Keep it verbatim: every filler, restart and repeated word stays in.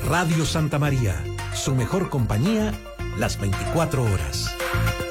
Radio Santa María, su mejor compañía las veinticuatro horas.